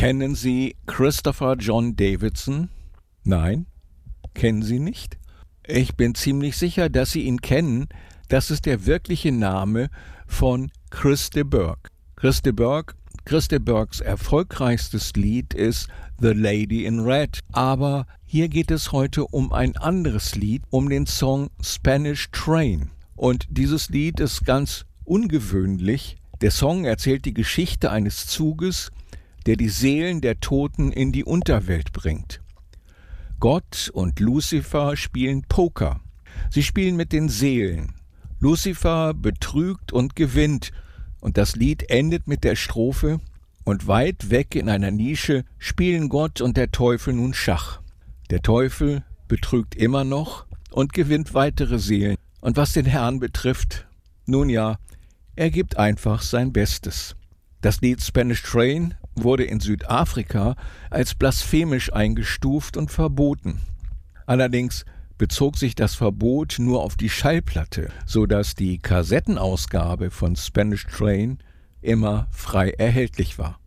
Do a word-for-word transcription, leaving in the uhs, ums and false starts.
Kennen Sie Christopher John Davidson? Nein? Kennen Sie nicht? Ich bin ziemlich sicher, dass Sie ihn kennen. Das ist der wirkliche Name von Chris de Burgh. Chris de Burgh, Chris de Burghs erfolgreichstes Lied ist The Lady in Red. Aber hier geht es heute um ein anderes Lied, um den Song Spanish Train. Und dieses Lied ist ganz ungewöhnlich. Der Song erzählt die Geschichte eines Zuges, der die Seelen der Toten in die Unterwelt bringt. Gott und Luzifer spielen Poker. Sie spielen mit den Seelen. Luzifer betrügt und gewinnt, und das Lied endet mit der Strophe: Und weit weg in einer Nische spielen Gott und der Teufel nun Schach. Der Teufel betrügt immer noch und gewinnt weitere Seelen. Und was den Herrn betrifft, nun ja, er gibt einfach sein Bestes. Das Lied Spanish Train wurde in Südafrika als blasphemisch eingestuft und verboten. Allerdings bezog sich das Verbot nur auf die Schallplatte, sodass die Kassettenausgabe von Spanish Train immer frei erhältlich war.